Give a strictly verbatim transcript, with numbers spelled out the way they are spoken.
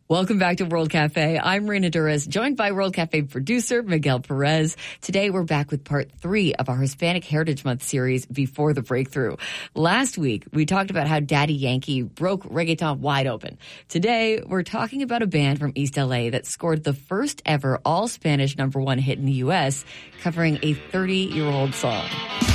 Welcome back to World Cafe. I'm Marina Duras, joined by World Cafe producer Miguel Perez. Today, we're back with part three of our Hispanic Heritage Month series, Before the Breakthrough. Last week, we talked about how Daddy Yankee broke reggaeton wide open. Today, we're talking about a band from East L A that scored the first ever all-Spanish number one hit in the U S, covering a thirty-year-old song.